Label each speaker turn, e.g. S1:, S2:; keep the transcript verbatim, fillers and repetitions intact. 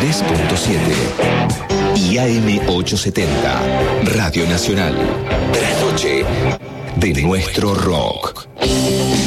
S1: tres punto siete y A M ochocientos setenta, Radio Nacional. Trasnoche de nuestro rock.